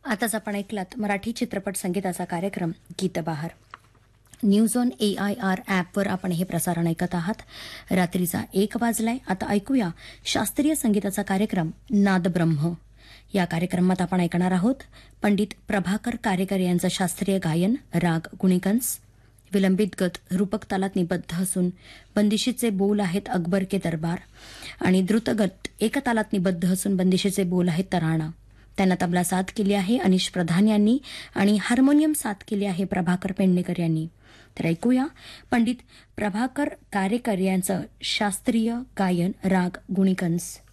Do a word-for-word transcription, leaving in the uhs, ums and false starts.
आताच आपण ऐकलात मराठी चित्रपट संगीताचा कार्यक्रम गीतबहार. News on A I R ॲपवर आपण हे प्रसारण ऐकत आहात. रात्रीचा एक वाजलाय. आता ऐकूया शास्त्रीय संगीताचा कार्यक्रम नादब्रह्म. या कार्यक्रमात आपण ऐकणार आहोत पंडित प्रभाकर कारेकर यांचं शास्त्रीय गायन, राग गुणिकंस. विलंबित गत रूपक तालात निबद्ध असून बंदिशीचे बोल आहेत अकबर के दरबार आणि द्रुतगत एक तालात निबद्ध असून बंदिशीचे बोल आहेत तराणा. त्यांना तबला साथ केली आहे अनिश प्रधान यांनी आणि हार्मोनियम साथ केली आहे प्रभाकर पेडणेकर यांनी. तर ऐकूया पंडित प्रभाकर कारेकर यांचं शास्त्रीय गायन, राग गुणिकंस.